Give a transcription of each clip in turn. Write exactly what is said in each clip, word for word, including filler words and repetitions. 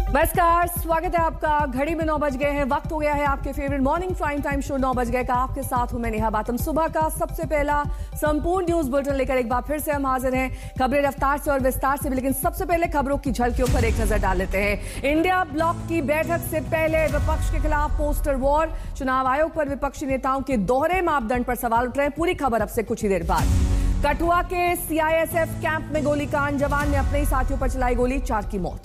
नमस्कार, स्वागत है आपका। घड़ी में नौ बज गए हैं, वक्त हो गया है आपके favourite morning prime time show नौ बज गए का। आपके साथ हूं मैं नेहा बातम। सुबह का सबसे पहला संपूर्ण न्यूज बुलेटिन लेकर एक बार फिर से हम हाजिर हैं। खबरें रफ्तार से और विस्तार से भी, लेकिन सबसे पहले खबरों की झलकियों पर एक नजर डाल लेते हैं। इंडिया ब्लॉक की बैठक से पहले विपक्ष के खिलाफ पोस्टर वॉर। चुनाव आयोग पर विपक्षी नेताओं के दोहरे मापदंड पर सवाल उठ रहे हैं। पूरी खबर अब से कुछ ही देर बाद। कठुआ के सीआईएसएफ कैंप में गोलीकांड, जवान ने अपने ही साथियों पर चलाई गोली, चार की मौत।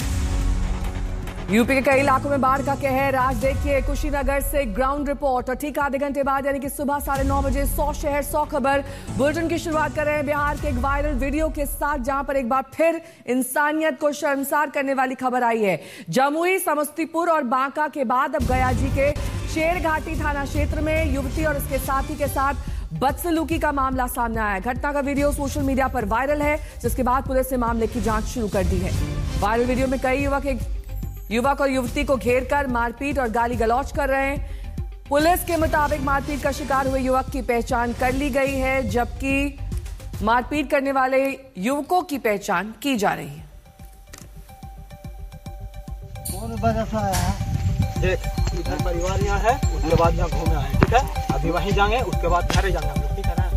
यूपी के कई इलाकों में बाढ़ का कहर। आज देखिए कुशीनगर से ग्राउंड रिपोर्ट। और ठीक आधे घंटे बाद यानी कि सुबह साढ़े नौ बजे सौ शहर सौ खबर बुलेटिन की शुरुआत कर रहे हैं बिहार के एक वायरल वीडियो के साथ, जहां पर एक बार फिर इंसानियत को शर्मसार करने वाली खबर आई है। जमुई, समस्तीपुर और बांका के बाद अब गया जी के शेरघाटी थाना क्षेत्र में युवती और उसके साथी के साथ बदसलूकी का मामला सामने आया है। घटना का वीडियो सोशल मीडिया पर वायरल है, जिसके बाद पुलिस ने मामले की जांच शुरू कर दी है। वायरल वीडियो में कई युवक एक युवक और युवती को घेरकर मारपीट और गाली गलौज कर रहे हैं। पुलिस के मुताबिक मारपीट का शिकार हुए युवक की पहचान कर ली गई है, जबकि मारपीट करने वाले युवकों की पहचान की जा रही है। कौन वजह से आया है? देख, इधर परिवार यहाँ है, उसके बाद यहाँ घूमना है, ठीक है? अभी वहीं जाएंगे, उसके बाद घर जाएंगे हम लोग, ठीक है ना?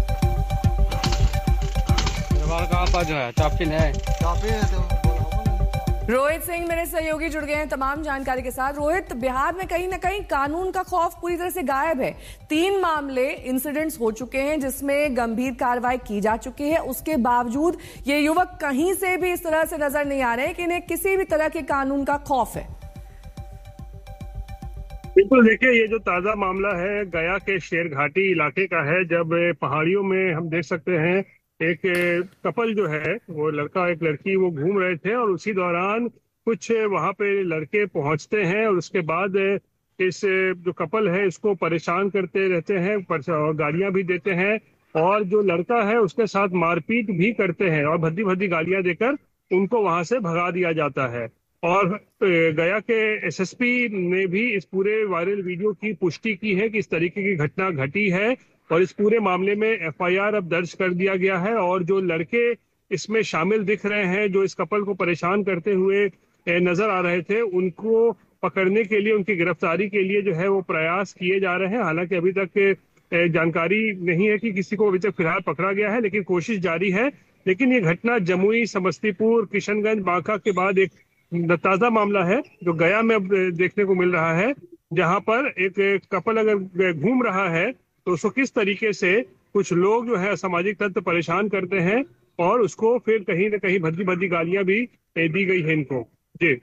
परिवार कहाँ पर जो है? चापिन है, चापिन है तो रोहित सिंह मेरे सहयोगी जुड़ गए हैं तमाम जानकारी के साथ। रोहित, बिहार में कहीं ना कहीं कानून का खौफ पूरी तरह से गायब है। तीन मामले इंसिडेंट्स हो चुके हैं जिसमें गंभीर कार्रवाई की जा चुकी है, उसके बावजूद ये युवक कहीं से भी इस तरह से नजर नहीं आ रहे कि इन्हें किसी भी तरह के कानून का खौफ है। बिल्कुल, देखिए ये जो ताजा मामला है गया के शेरघाटी इलाके का है, जब पहाड़ियों में हम देख सकते हैं एक कपल जो है, वो लड़का एक लड़की, वो घूम रहे थे और उसी दौरान कुछ वहां पे लड़के पहुंचते हैं और उसके बाद इस जो कपल है इसको परेशान करते रहते हैं और गालियां भी देते हैं, और जो लड़का है उसके साथ मारपीट भी करते हैं और भद्दी भद्दी गालियां देकर उनको वहां से भगा दिया जाता है। और गया के एसएसपी ने भी इस पूरे वायरल वीडियो की पुष्टि की है कि इस तरीके की घटना घटी है और इस पूरे मामले में एफआईआर अब दर्ज कर दिया गया है। और जो लड़के इसमें शामिल दिख रहे हैं, जो इस कपल को परेशान करते हुए नजर आ रहे थे, उनको पकड़ने के लिए, उनकी गिरफ्तारी के लिए जो है वो प्रयास किए जा रहे हैं। हालांकि अभी तक जानकारी नहीं है कि किसी को अभी तक फिलहाल पकड़ा गया है, लेकिन कोशिश जारी है। लेकिन ये घटना जमुई, समस्तीपुर, किशनगंज, बांका के बाद एक ताजा मामला है जो गया में अब देखने को मिल रहा है, जहां पर एक कपल अगर घूम रहा है तो उसको किस तरीके से कुछ लोग जो है असामाजिक तत्व परेशान करते हैं और उसको फिर कहीं ना कहीं भद्दी भद्दी गालियां भी दी गई है इनको। जी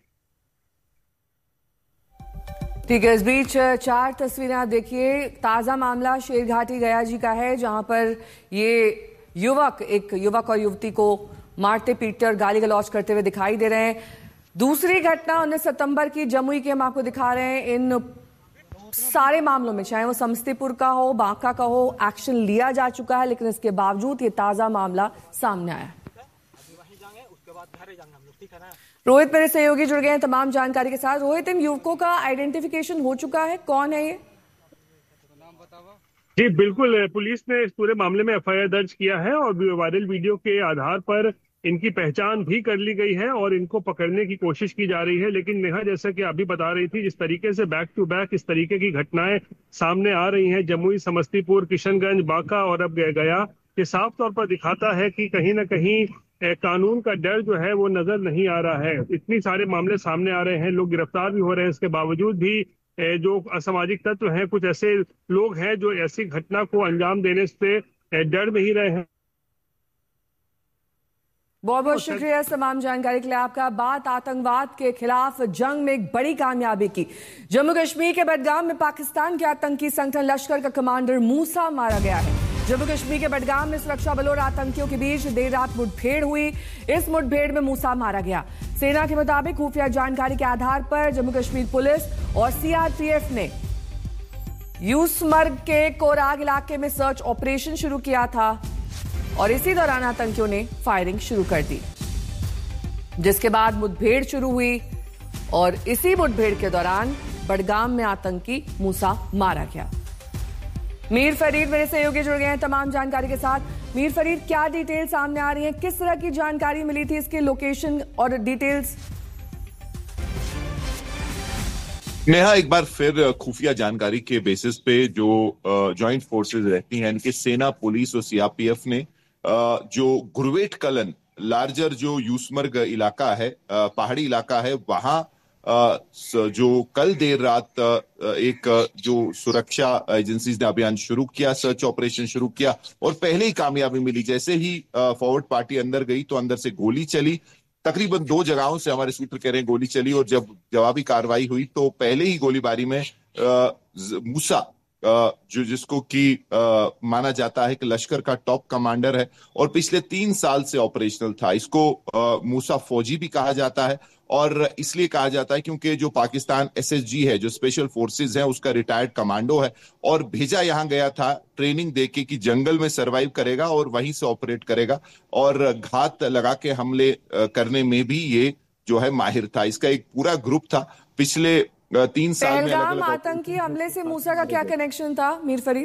ठीक है, इस बीच चार तस्वीरें आप देखिए। ताजा मामला शेरघाटी गया जी का है, जहां पर ये युवक एक युवक और युवती को मारते पीटते और गाली गलौज करते हुए दिखाई दे रहे हैं। दूसरी घटना उन्नीस सितंबर की जमुई की हम आपको दिखा रहे हैं। इन सारे मामलों में, चाहे वो समस्तीपुर का हो, बांका का हो, एक्शन लिया जा चुका है, लेकिन इसके बावजूद ये ताजा मामला सामने आया। रोहित मेरे सहयोगी जुड़ गए हैं तमाम जानकारी के साथ। रोहित, इन युवकों का आइडेंटिफिकेशन हो चुका है, कौन है ये? जी बिल्कुल, पुलिस ने इस पूरे मामले में एफआईआर दर्ज किया है और वायरल वीडियो के आधार पर इनकी पहचान भी कर ली गई है और इनको पकड़ने की कोशिश की जा रही है। लेकिन नेहा, जैसा कि आप भी बता रही थी, जिस तरीके से बैक टू बैक इस तरीके की घटनाएं सामने आ रही हैं जमुई, समस्तीपुर, किशनगंज, बांका और अब गया, ये साफ तौर पर दिखाता है कि कहीं ना कहीं कानून का डर जो है वो नजर नहीं आ रहा है। इतनी सारे मामले सामने आ रहे हैं, लोग गिरफ्तार भी हो रहे हैं, इसके बावजूद भी जो असामाजिक तत्व हैं, कुछ ऐसे लोग हैं जो ऐसी घटना को अंजाम देने से डर नहीं रहे हैं। बहुत बहुत शुक्रिया तमाम जानकारी के लिए आपका। बात आतंकवाद के खिलाफ जंग में एक बड़ी कामयाबी की। जम्मू कश्मीर के बडगाम में पाकिस्तान के आतंकी संगठन लश्कर का कमांडर मूसा मारा गया है। जम्मू कश्मीर के बडगाम में सुरक्षा बलों और आतंकियों के बीच देर रात मुठभेड़ हुई। इस मुठभेड़ में मूसा मारा गया। सेना के मुताबिक खुफिया जानकारी के आधार पर जम्मू कश्मीर पुलिस और सीआरपीएफ ने यूसमर्ग के कोराग इलाके में सर्च ऑपरेशन शुरू किया था और इसी दौरान आतंकियों ने फायरिंग शुरू कर दी, जिसके बाद मुठभेड़ शुरू हुई और इसी मुठभेड़ के दौरान बडगाम में आतंकी मूसा मारा गया। मीर फरीद मेरे सहयोगी जुड़ गए हैं तमाम जानकारी के साथ। मीर फरीद, क्या डिटेल सामने आ रही है, किस तरह की जानकारी मिली थी, इसके लोकेशन और डिटेल्स? नेहा, एक बार फिर खुफिया जानकारी के बेसिस पे जो जॉइंट फोर्सेस रहती हैं, इनके सेना, पुलिस और सीआरपीएफ ने uh, जो गुरवेट कलन लार्जर जो यूसमर्ग इलाका है, uh, पहाड़ी इलाका है, वहां uh, जो कल देर रात uh, एक uh, जो सुरक्षा एजेंसीज ने अभियान शुरू किया, सर्च ऑपरेशन शुरू किया और पहले ही कामयाबी मिली। जैसे ही फॉरवर्ड uh, पार्टी अंदर गई तो अंदर से गोली चली। तकरीबन दो जगहों से हमारे सूत्र कह रहे हैं गोली चली और जब जवाबी कार्रवाई हुई तो पहले ही गोलीबारी में आ, मूसा आ, जो जिसको कि माना जाता है कि लश्कर का टॉप कमांडर है और पिछले तीन साल से ऑपरेशनल था। इसको आ, मूसा फौजी भी कहा जाता है और इसलिए कहा जाता है क्योंकि जो पाकिस्तान एसएसजी है, जो स्पेशल फोर्सेस है, उसका रिटायर्ड कमांडो है और भेजा यहां गया था ट्रेनिंग देके कि जंगल में सरवाइव करेगा और वहीं से ऑपरेट करेगा और घात लगा के हमले करने में भी ये जो है माहिर था। इसका एक पूरा ग्रुप था। पिछले तीन साल में पहलगाम आतंकी हमले से मूसा का क्या कनेक्शन था, मीर फरीद?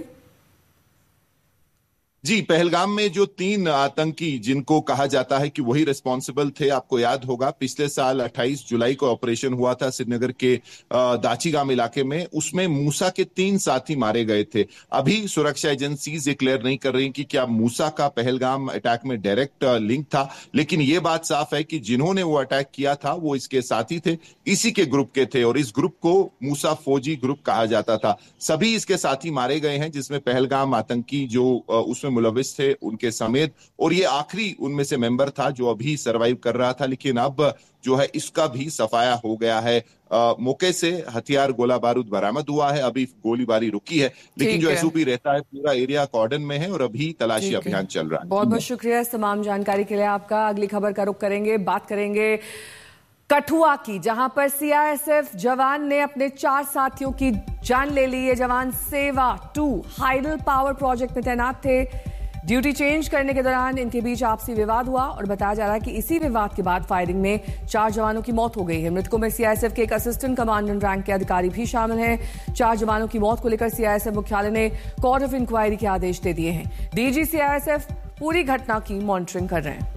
जी, पहलगाम में जो तीन आतंकी जिनको कहा जाता है कि वही रिस्पॉन्सिबल थे, आपको याद होगा पिछले साल अट्ठाईस जुलाई को ऑपरेशन हुआ था श्रीनगर के दाचीगाम इलाके में, उसमें मूसा के तीन साथी मारे गए थे। अभी सुरक्षा एजेंसीज ये क्लियर नहीं कर रही कि क्या मूसा का पहलगाम अटैक में डायरेक्ट लिंक था, लेकिन ये बात साफ है कि जिन्होंने वो अटैक किया था वो इसके साथी थे, इसी के ग्रुप के थे और इस ग्रुप को मूसा फौजी ग्रुप कहा जाता था। सभी इसके साथी मारे गए हैं, जिसमें पहलगाम आतंकी जो उसमें मुलविस थे उनके समेत, और ये आखिरी उनमें से मेंबर था जो अभी सरवाइव कर रहा था। लेकिन अब जो है इसका भी सफाया हो गया है। आ, मौके से हथियार गोला बारूद बरामद हुआ है, अभी गोलीबारी रुकी है, लेकिन जो एसओपी रहता है पूरा एरिया कॉर्डन में है और अभी तलाशी अभियान चल रहा है। बहुत बहुत शुक्रिया इस तमाम जानकारी के लिए आपका। अगली खबर का रुख करेंगे, बात करेंगे कठुआ की, जहां पर सीआईएसएफ जवान ने अपने चार साथियों की जान ले ली। ये जवान सेवा टू हाइडल पावर प्रोजेक्ट में तैनात थे। ड्यूटी चेंज करने के दौरान इनके बीच आपसी विवाद हुआ और बताया जा रहा है कि इसी विवाद के बाद फायरिंग में चार जवानों की मौत हो गई है। मृतकों में सीआईएसएफ के एक असिस्टेंट कमांडेंट रैंक के अधिकारी भी शामिल हैं। चार जवानों की मौत को लेकर सीआईएसएफ मुख्यालय ने कोर्ट ऑफ इंक्वायरी के आदेश दे दिए हैं। डीजी सीआईएसएफ पूरी घटना की मॉनिटरिंग कर रहे हैं।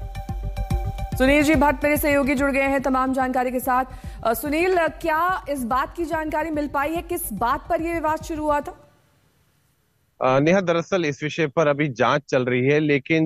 सुनील जी भट्ट मेरे सहयोगी जुड़ गए हैं तमाम जानकारी के साथ। सुनील, क्या इस बात की जानकारी मिल पाई है किस बात पर यह विवाद शुरू हुआ था? नेहा, दरअसल इस विषय पर अभी जांच चल रही है, लेकिन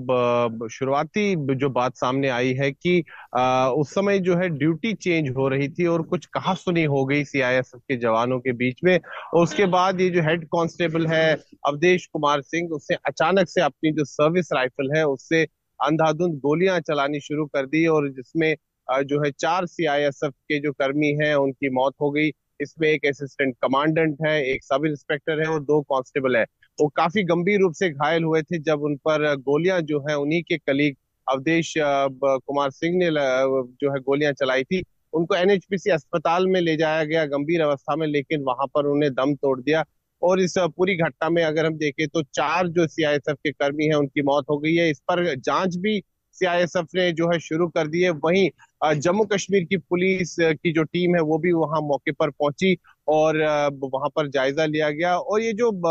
जो शुरुआती जो बात सामने आई है कि आ, उस समय जो है ड्यूटी चेंज हो रही थी और कुछ कहासुनी हो गई सीआईएसएफ के जवानों के बीच में, और उसके बाद ये जो हेड कांस्टेबल है अवधेश कुमार सिंह, उसने अचानक से अपनी जो सर्विस राइफल है उससे अंधाधुंध गोलियां चलानी शुरू कर दी और जिसमें जो है चार सीआईएसएफ के जो कर्मी हैं उनकी मौत हो गई। इसमें एक असिस्टेंट कमांडेंट है, एक सब इंस्पेक्टर है और दो कांस्टेबल है। वो काफी गंभीर रूप से घायल हुए थे जब उन पर गोलियां जो है उन्हीं के कलीग अवधेश कुमार सिंह ने जो है गोलियां चलाई थी। उनको एनएचपीसी अस्पताल में ले जाया गया गंभीर अवस्था में, लेकिन वहां पर उन्हें दम तोड़ दिया। और इस पूरी घटना में अगर हम देखें तो चार जो सीआईएसएफ के कर्मी हैं उनकी मौत हो गई है। इस पर जांच भी सीआईएसएफ ने जो है शुरू कर दी है। वहीं जम्मू कश्मीर की पुलिस की जो टीम है वो भी वहां मौके पर पहुंची और वहां पर जायजा लिया गया। और ये जो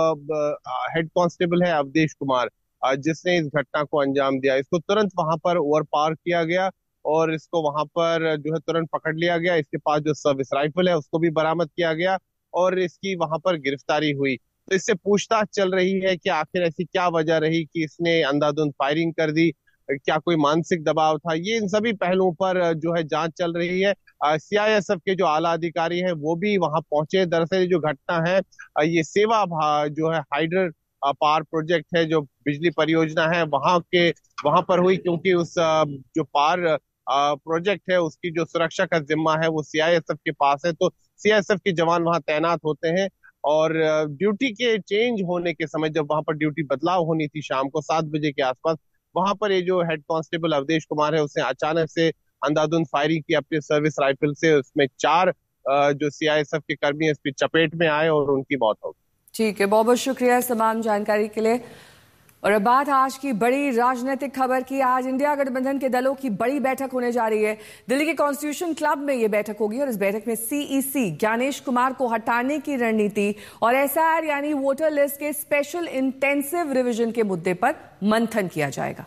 हेड कांस्टेबल है अवधेश कुमार, जिसने इस घटना को अंजाम दिया, इसको तुरंत वहां पर ओवर पार किया गया और इसको वहां पर जो है तुरंत पकड़ लिया गया। इसके पास जो सर्विस राइफल है उसको भी बरामद किया गया और इसकी वहां पर गिरफ्तारी हुई। तो इससे पूछताछ चल रही है कि आखिर ऐसी क्या वजह रही कि इसने अंधाधुंध फायरिंग कर दी, क्या कोई मानसिक दबाव था। ये इन सभी पहलुओं पर जो है जांच चल रही है। सीआईएसएफ के जो आला अधिकारी हैं वो भी वहां पहुंचे। दरअसल जो घटना है ये सेवा जो है हाइडल पावर प्रोजेक्ट है, जो बिजली परियोजना है, वहां के वहां पर हुई, क्योंकि उस जो पावर प्रोजेक्ट है उसकी जो सुरक्षा का जिम्मा है वो सीआईएसएफ के पास है। तो सीआईएसएफ के जवान वहां तैनात होते हैं और ड्यूटी के चेंज होने के समय जब वहां पर ड्यूटी बदलाव होनी थी शाम को सात बजे के आसपास, वहां पर ये जो हेड कांस्टेबल अवधेश कुमार है उसने अचानक से अंधाधुंध फायरिंग की अपनी सर्विस राइफल से। उसमें चार जो सीआईएसएफ के कर्मी है इसकी चपेट में आए और उनकी मौत हो गई। ठीक है, बहुत बहुत शुक्रिया तमाम जानकारी के लिए। और अब बात आज की बड़ी राजनीतिक खबर की। आज इंडिया गठबंधन के दलों की बड़ी बैठक होने जा रही है। दिल्ली के कॉन्स्टिट्यूशन क्लब में यह बैठक होगी और इस बैठक में सीईसी ज्ञानेश कुमार को हटाने की रणनीति और एसआईआर यानी वोटर लिस्ट के स्पेशल इंटेंसिव रिवीजन के मुद्दे पर मंथन किया जाएगा।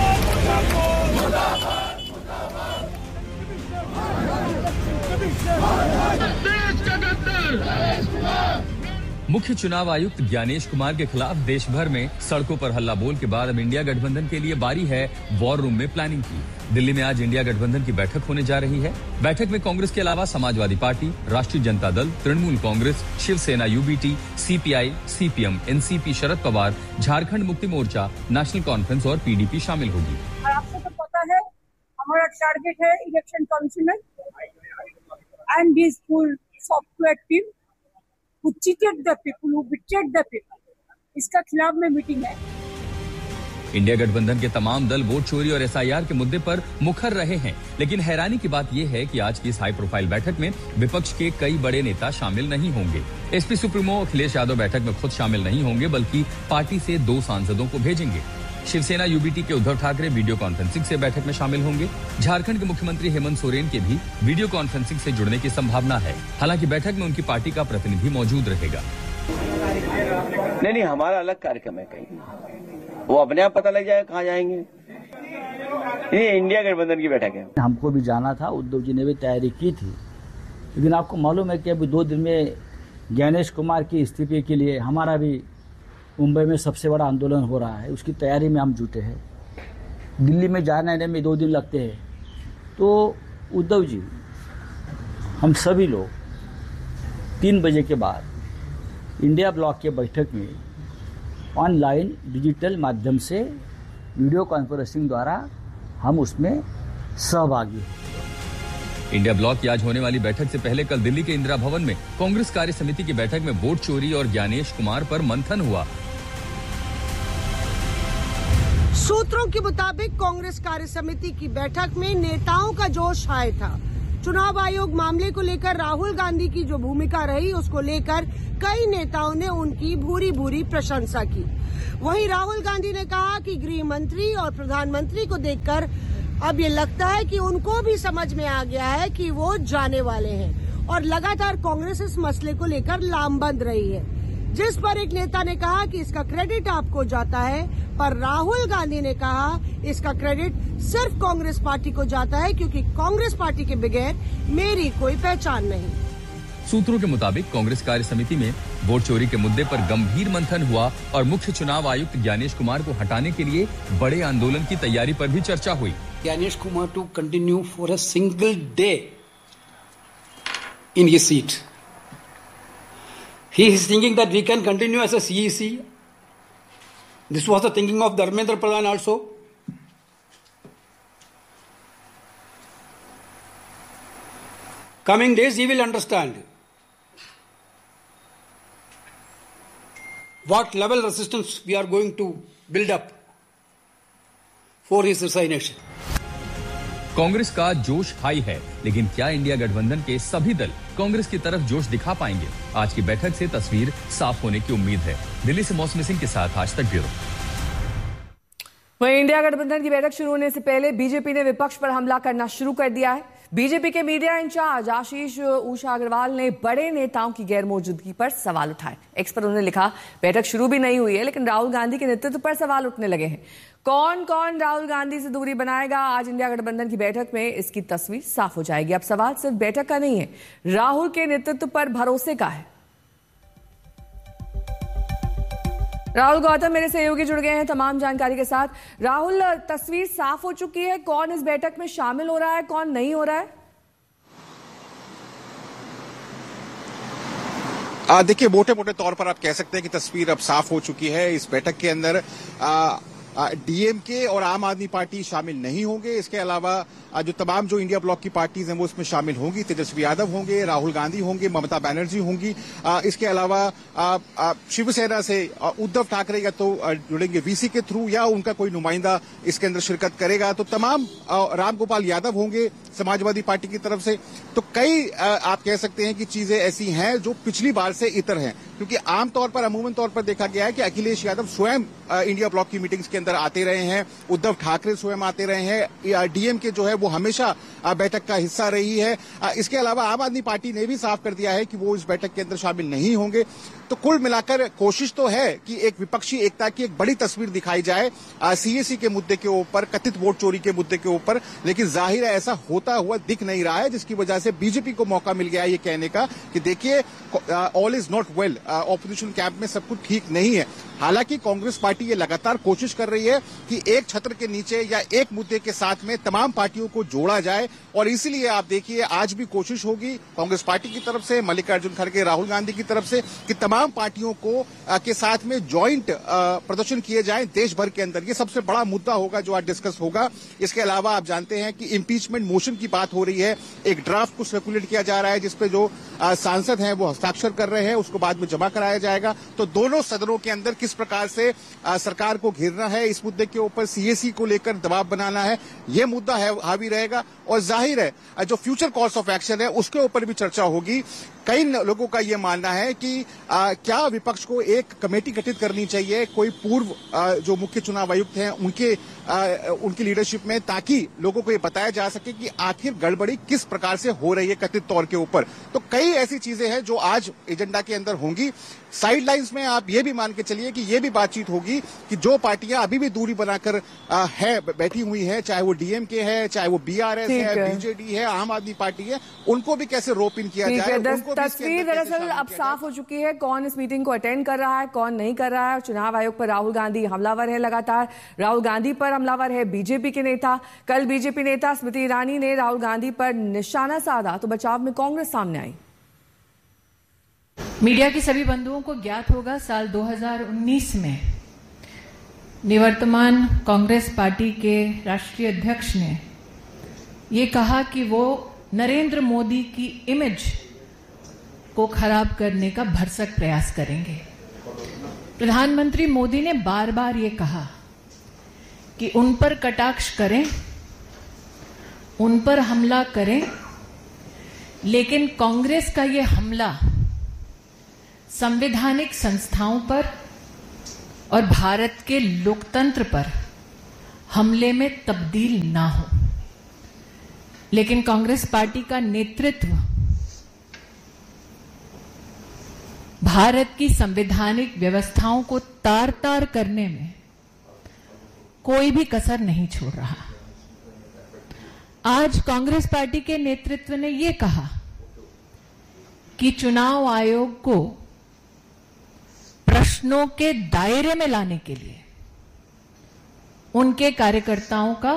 मुर्दाबाद मुख्य चुनाव आयुक्त ज्ञानेश कुमार के खिलाफ देश भर में सड़कों पर हल्ला बोल के बाद अब इंडिया गठबंधन के लिए बारी है वॉर रूम में प्लानिंग की। दिल्ली में आज इंडिया गठबंधन की बैठक होने जा रही है। बैठक में कांग्रेस के अलावा समाजवादी पार्टी, राष्ट्रीय Janata Dal, Trinamool Congress, Shiv Sena, UBT, CPI, CPM, NCP, Sharad Pawar, Jharkhand Mukti Morcha, national conference और पीडीपी शामिल होगी। आपको तो पता है हमारा टारगेट है election council and this full software team who cheated the people, who betrayed the people. इसका खिलाफ में मीटिंग है। इंडिया गठबंधन के तमाम दल वोट चोरी और एसआईआर के मुद्दे पर मुखर रहे हैं, लेकिन हैरानी की बात यह है कि आज की इस हाई प्रोफाइल बैठक में विपक्ष के कई बड़े नेता शामिल नहीं होंगे। एसपी सुप्रीमो अखिलेश यादव बैठक में खुद शामिल नहीं होंगे, बल्कि पार्टी से दो सांसदों को भेजेंगे। शिवसेना यूबीटी के उद्धव ठाकरे वीडियो कॉन्फ्रेंसिंग से बैठक में शामिल होंगे। झारखंड के मुख्यमंत्री हेमंत सोरेन के भी वीडियो कॉन्फ्रेंसिंग से जुड़ने की संभावना है। हालांकि बैठक में उनकी पार्टी का प्रतिनिधि मौजूद रहेगा। नहीं नहीं हमारा अलग कार्यक्रम है, कहीं वो अपने आप पता लग जाएगा कहाँ जाएंगे। ये इंडिया गठबंधन की बैठक है। हमको भी जाना था, उद्धव जी ने भी तैयारी की थी, लेकिन आपको मालूम है कि अभी दो दिन में ज्ञानेश कुमार की इस्तीफे के लिए हमारा भी मुंबई में सबसे बड़ा आंदोलन हो रहा है। उसकी तैयारी में हम जुटे हैं। दिल्ली में जाने आने में दो दिन लगते हैं। तो उद्धव जी, हम सभी लोग तीन बजे के बाद इंडिया ब्लॉक के बैठक में ऑनलाइन डिजिटल माध्यम से वीडियो कॉन्फ्रेंसिंग द्वारा हम उसमें सहभागी हैं। इंडिया ब्लॉक की आज होने वाली बैठक से पहले कल दिल्ली के इंदिरा भवन में कांग्रेस कार्य समिति की बैठक में वोट चोरी और ज्ञानेश कुमार पर मंथन हुआ। सूत्रों के मुताबिक कांग्रेस कार्य समिति की बैठक में नेताओं का जोश हाय था। चुनाव आयोग मामले को लेकर राहुल गांधी की जो भूमिका रही, उसको लेकर कई नेताओं ने उनकी भूरी भूरी प्रशंसा की। वहीं राहुल गांधी ने कहा कि गृह मंत्री और प्रधानमंत्री को देखकर अब ये लगता है कि उनको भी समझ में आ गया है कि वो जाने वाले हैं, और लगातार कांग्रेस इस मसले को लेकर लामबंद रही है। जिस पर एक नेता ने कहा कि इसका क्रेडिट आपको जाता है, पर राहुल गांधी ने कहा इसका क्रेडिट सिर्फ कांग्रेस पार्टी को जाता है, क्योंकि कांग्रेस पार्टी के बगैर मेरी कोई पहचान नहीं। सूत्रों के मुताबिक कांग्रेस कार्य समिति में वोट चोरी के मुद्दे पर गंभीर मंथन हुआ और मुख्य चुनाव आयुक्त ज्ञानेश कुमार को हटाने के लिए बड़े आंदोलन की तैयारी पर भी चर्चा हुई। Gyanesh Kumar to continue for a single day in his seat. He is thinking that we can continue as a C E C. This was the thinking of Dharmendra Pradhan also. Coming days, he will understand what level resistance we are going to build up for his resignation. Congress का जोश high है, लेकिन क्या India गठबंधन के सभी दल कांग्रेस की तरफ जोश दिखा पाएंगे? आज की बैठक से तस्वीर साफ होने की उम्मीद है। दिल्ली से मौसमी सिंह के साथ आज तक ब्यूरो। वहीं इंडिया गठबंधन की बैठक शुरू होने से पहले बीजेपी ने विपक्ष पर हमला करना शुरू कर दिया है। बीजेपी के मीडिया इंचार्ज आशीष उषा अग्रवाल ने बड़े नेताओं की गैर मौजूदगी पर सवाल उठाए। एक्स पर उन्होंने लिखा, बैठक शुरू भी नहीं हुई है, लेकिन राहुल गांधी के नेतृत्व पर सवाल उठने लगे हैं। कौन कौन राहुल गांधी से दूरी बनाएगा? आज इंडिया गठबंधन की बैठक में इसकी तस्वीर साफ हो जाएगी। अब सवाल सिर्फ बैठक का नहीं है, राहुल के नेतृत्व पर भरोसे का है। राहुल गौतम मेरे सहयोगी जुड़ गए हैं तमाम जानकारी के साथ। राहुल, तस्वीर साफ हो चुकी है, कौन इस बैठक में शामिल हो रहा है, कौन नहीं हो रहा है? देखिए, मोटे मोटे तौर पर आप कह सकते हैं कि तस्वीर अब साफ हो चुकी है। इस बैठक के अंदर डीएमके और आम आदमी पार्टी शामिल नहीं होंगे। इसके अलावा जो तमाम जो इंडिया ब्लॉक की पार्टीज हैं वो इसमें शामिल होंगी। तेजस्वी यादव होंगे, राहुल गांधी होंगे, ममता बनर्जी होंगी। इसके अलावा शिवसेना से उद्धव ठाकरे या तो जुड़ेंगे वीसी के थ्रू या उनका कोई नुमाइंदा इसके अंदर शिरकत करेगा। तो तमाम रामगोपाल यादव होंगे समाजवादी पार्टी की तरफ से। तो कई आप कह सकते हैं कि चीजें ऐसी हैं जो पिछली बार से इतर हैं, क्योंकि आमतौर पर अमूमन तौर पर देखा गया है कि अखिलेश यादव स्वयं इंडिया ब्लॉक की मीटिंग्स के अंदर आते रहे हैं, उद्धव ठाकरे स्वयं आते रहे हैं, डीएमके जो है वो हमेशा बैठक का हिस्सा रही है। इसके अलावा आम आदमी पार्टी ने भी साफ कर दिया है कि वो इस बैठक के अंदर शामिल नहीं होंगे। तो कुल मिलाकर कोशिश तो है कि एक विपक्षी एकता की एक बड़ी तस्वीर दिखाई जाए सीएसी के मुद्दे के ऊपर, कथित वोट चोरी के मुद्दे के ऊपर, लेकिन जाहिर है ऐसा होता हुआ दिख नहीं रहा है, जिसकी वजह से बीजेपी को मौका मिल गया ये कहने का कि देखिए all is not well, opposition camp में सब कुछ ठीक नहीं है। हालांकि कांग्रेस पार्टी ये लगातार कोशिश कर रही है कि एक छत्र के नीचे या एक मुद्दे के साथ में तमाम पार्टियों को जोड़ा जाए, और इसीलिए आप देखिए आज भी कोशिश होगी कांग्रेस पार्टी की तरफ से, मल्लिकार्जुन खड़गे, राहुल गांधी की तरफ से, कि तमाम पार्टियों को आ, के साथ में ज्वाइंट प्रदर्शन किए जाएं देश भर के अंदर। ये सबसे बड़ा मुद्दा होगा जो आज डिस्कस होगा। इसके अलावा आप जानते हैं कि इम्पीचमेंट मोशन की बात हो रही है, एक ड्राफ्ट को सर्कुलेट किया जा रहा है जिसपे जो आ, सांसद हैं वो हस्ताक्षर कर रहे हैं, उसको बाद में जमा कराया जाएगा। तो दोनों सदनों के अंदर किस प्रकार से आ, सरकार को घेरना है, इस मुद्दे के ऊपर सीएसी को लेकर दबाव बनाना है, ये मुद्दा है हावी रहेगा। और जाहिर है जो फ्यूचर कोर्स ऑफ एक्शन है उसके ऊपर भी चर्चा होगी। कई लोगों का यह मानना है कि आ, क्या विपक्ष को एक कमेटी गठित करनी चाहिए, कोई पूर्व आ, जो मुख्य चुनाव आयुक्त हैं उनके आ, उनकी लीडरशिप में, ताकि लोगों को ये बताया जा सके कि आखिर गड़बड़ी किस प्रकार से हो रही है कथित तौर के ऊपर। तो कई ऐसी चीजें हैं जो आज एजेंडा के अंदर होंगी। साइडलाइंस में आप ये भी मान के चलिए कि ये भी बातचीत होगी कि जो पार्टियां अभी भी दूरी बनाकर है बैठी हुई है, चाहे वो डीएमके है, चाहे वो बीआरएस है, बीजेडी है, आम आदमी पार्टी है, उनको भी कैसे रोप इन किया जाए। तस्वीर दरअसल अब साफ हो चुकी है, कौन इस मीटिंग को अटेंड कर रहा है, कौन नहीं कर रहा है। चुनाव आयोग पर राहुल गांधी हमलावर है, लगातार राहुल गांधी पर हमलावर है बीजेपी के नेता। कल बीजेपी नेता स्मृति ईरानी ने राहुल गांधी पर निशाना साधा तो बचाव में कांग्रेस सामने आई। मीडिया के सभी बंधुओं को ज्ञात होगा, साल दो हज़ार उन्नीस में निवर्तमान कांग्रेस पार्टी के राष्ट्रीय अध्यक्ष ने ये कहा कि वो नरेंद्र मोदी की इमेज को खराब करने का भरसक प्रयास करेंगे। प्रधानमंत्री मोदी ने बार बार ये कहा कि उन पर कटाक्ष करें, उन पर हमला करें, लेकिन कांग्रेस का ये हमला संवैधानिक संस्थाओं पर और भारत के लोकतंत्र पर हमले में तब्दील ना हो। लेकिन कांग्रेस पार्टी का नेतृत्व भारत की संवैधानिक व्यवस्थाओं को तार तार करने में कोई भी कसर नहीं छोड़ रहा। आज कांग्रेस पार्टी के नेतृत्व ने यह कहा कि चुनाव आयोग को प्रश्नों के दायरे में लाने के लिए उनके कार्यकर्ताओं का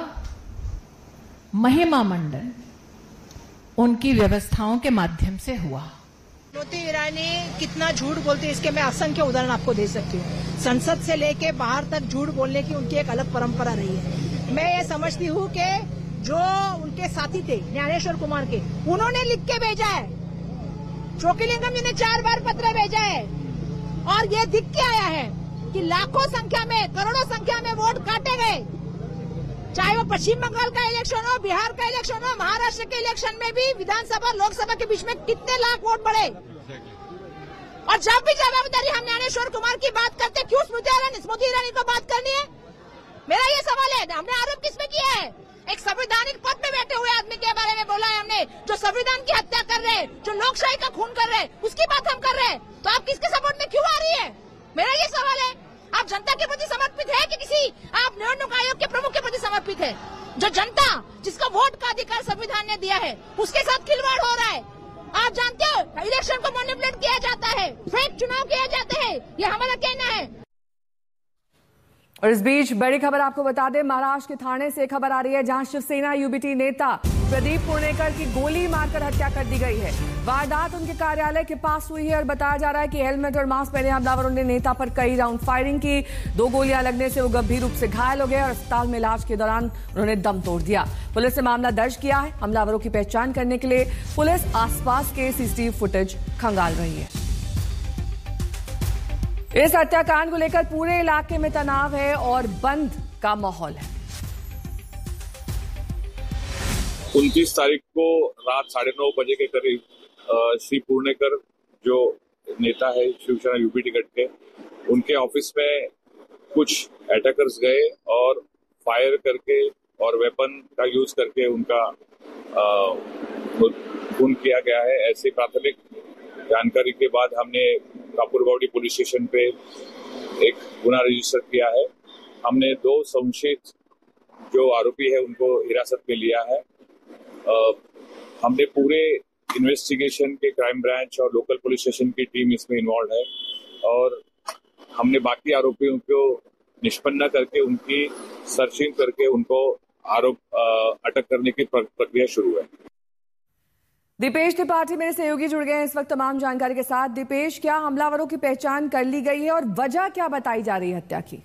महिमा मंडन उनकी व्यवस्थाओं के माध्यम से हुआ। स्मृति ईरानी कितना झूठ बोलते हैं इसके मैं असंख्य उदाहरण आपको दे सकती हूँ। संसद से लेके बाहर तक झूठ बोलने की उनकी एक अलग परंपरा रही है। मैं ये समझती हूँ कि जो उनके साथी थे ज्ञानेश्वर कुमार के, उन्होंने लिख के भेजा है, चोकलिंगम जी ने चार बार पत्र भेजा है और ये दिख के आया है कि लाखों संख्या में, करोड़ों संख्या में वोट काटे गए। चाहे वो पश्चिम बंगाल का इलेक्शन हो, बिहार का इलेक्शन हो, महाराष्ट्र के इलेक्शन में भी विधानसभा लोकसभा के बीच में कितने लाख वोट बढ़े। और जब भी जवाबदारी हम ज्ञानेश्वर कुमार की बात करते, क्यों स्मृति ईरानी स्मृति ईरानी को बात करनी है? मेरा ये सवाल है। हमने आरोप किसमें किया है? एक संवैधानिक पद पे बैठे हुए आदमी के बारे में बोला है हमने, जो संविधान की हत्या कर रहे हैं, जो लोकशाही का खून कर रहे हैं, उसकी बात हम कर रहे हैं। तो आप किसके सपोर्ट में क्यों आ रही है? मेरा ये सवाल है। आप जनता के प्रति समर्पित है कि किसी आप निवडणूक आयोग के प्रमुख के प्रति समर्पित है? जो जनता जिसको वोट का अधिकार संविधान ने दिया है उसके साथ खिलवाड़ हो रहा है। आप जानते हो इलेक्शन को मैनिपुलेट किया जाता है, फेक चुनाव किया जाते हैं, ये हमारा कहना है। और इस बीच बड़ी खबर आपको बता दें, महाराष्ट्र के थाने से खबर आ रही है जहां शिवसेना यूबीटी नेता प्रदीप पुणेकर की गोली मारकर हत्या कर दी गई है। वारदात उनके कार्यालय के पास हुई है और बताया जा रहा है कि हेलमेट और मास्क पहने हमलावरों ने नेता पर कई राउंड फायरिंग की। दो गोलियां लगने से वो गंभीर रूप से घायल हो गए और अस्पताल में इलाज के दौरान उन्होंने दम तोड़ दिया। पुलिस ने मामला दर्ज किया है। हमलावरों की पहचान करने के लिए पुलिस आसपास के सीसीटीवी फुटेज खंगाल रही है। इस हत्याकांड को लेकर पूरे इलाके में तनाव है और बंद का माहौल है। उनतीस तारीख को रात साढ़े नौ बजे के करीब श्री पुणेकर जो नेता है शिवसेना यूपी टिकट के, उनके ऑफिस में कुछ अटैकर्स गए और फायर करके और वेपन का यूज करके उनका खून किया गया है। ऐसी प्राथमिक जानकारी के बाद हमने कापुरबावड़ी पुलिस स्टेशन पे एक गुना रजिस्टर किया है। हमने दो संशयित जो आरोपी है उनको हिरासत में लिया है। आ, हमने पूरे इन्वेस्टिगेशन के क्राइम ब्रांच और लोकल पुलिस स्टेशन की टीम इसमें इन्वॉल्व है और हमने बाकी आरोपियों को निष्पन्न करके उनकी सर्चिंग करके उनको आरोप अटक करने की प्रक्रिया शुरू है। दीपेश त्रिपाठी मेरे सहयोगी जुड़ गए हैं इस वक्त तमाम जानकारी के साथ। दीपेश, क्या हमलावरों की पहचान कर ली गई है और वजह क्या बताई जा रही है हत्या की?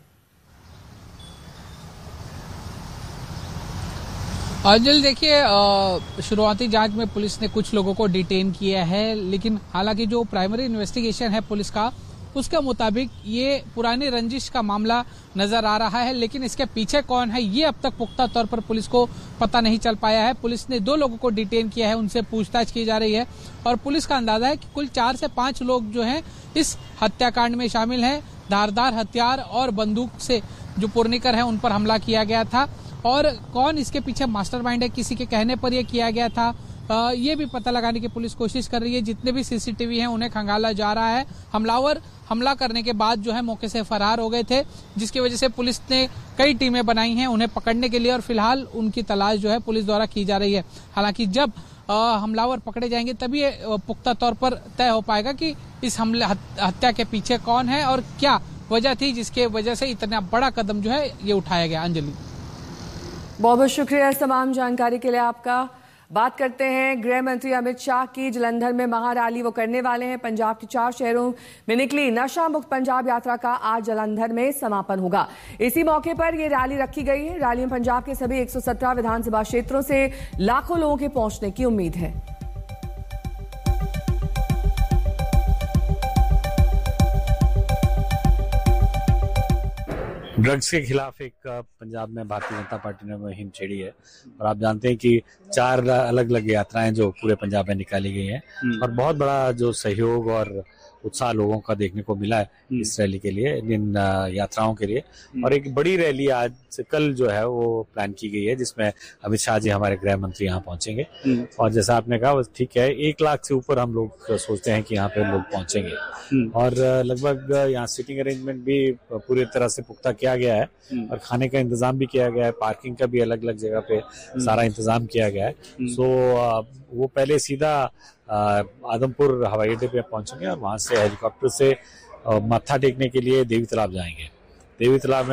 अंजल, देखिए, शुरुआती जांच में पुलिस ने कुछ लोगों को डिटेन किया है, लेकिन हालांकि जो प्राइमरी इन्वेस्टिगेशन है पुलिस का उसके मुताबिक ये पुरानी रंजिश का मामला नजर आ रहा है, लेकिन इसके पीछे कौन है ये अब तक पुख्ता तौर पर पुलिस को पता नहीं चल पाया है। पुलिस ने दो लोगों को डिटेन किया है, उनसे पूछताछ की जा रही है और पुलिस का अंदाजा है कि कुल चार से पांच लोग जो हैं इस हत्याकांड में शामिल हैं। धारदार हथियार और बंदूक से जो पुर्निकर है उन पर हमला किया गया था और कौन इसके पीछे मास्टरमाइंड है, किसी के कहने पर यह किया गया था, आ, ये भी पता लगाने की पुलिस कोशिश कर रही है। जितने भी सीसीटीवी हैं उन्हें खंगाला जा रहा है। हमलावर हमला करने के बाद जो है मौके से फरार हो गए थे, जिसकी वजह से पुलिस ने कई टीमें बनाई हैं उन्हें पकड़ने के लिए और फिलहाल उनकी तलाश जो है पुलिस द्वारा की जा रही है। हालांकि जब आ, हमलावर पकड़े जाएंगे तभी पुख्ता तौर पर तय हो पाएगा कि इस हमले हत्या के पीछे कौन है और क्या वजह थी जिसके वजह से इतना बड़ा कदम जो है ये उठाया गया। अंजलि, बहुत बहुत शुक्रिया इस तमाम जानकारी के लिए आपका। बात करते हैं गृह मंत्री अमित शाह की। जलंधर में महारैली वो करने वाले हैं। पंजाब के चार शहरों में निकली नशा मुक्त पंजाब यात्रा का आज जलंधर में समापन होगा। इसी मौके पर ये रैली रखी गई है। रैली में पंजाब के सभी एक सौ सत्रह विधानसभा क्षेत्रों से लाखों लोगों के पहुंचने की उम्मीद है। ड्रग्स के खिलाफ एक पंजाब में भारतीय जनता पार्टी ने मुहिम छेड़ी है और आप जानते हैं कि चार अलग अलग यात्राएं जो पूरे पंजाब में निकाली गई हैं और बहुत बड़ा जो सहयोग और उत्साह लोगों का देखने को मिला है इस रैली के लिए, इन यात्राओं के लिए। और एक बड़ी रैली आज से कल जो है वो प्लान की गई है जिसमें अमित शाह जी हमारे गृह मंत्री यहाँ पहुंचेंगे और जैसा आपने कहा ठीक है, एक लाख से ऊपर हम लोग सोचते हैं कि यहाँ पे लोग पहुंचेंगे और लगभग यहाँ सीटिंग अरेंजमेंट भी पूरी तरह से पुख्ता किया गया है और खाने का इंतजाम भी किया गया है, पार्किंग का भी अलग अलग जगह पे सारा इंतजाम किया गया है। सो वो पहले सीधा आदमपुर हवाई अड्डे पे पहुंचेंगे और वहां से हेलीकॉप्टर से मत्था टेकने के लिए देवी तालाब जाएंगे। देवी तालाब में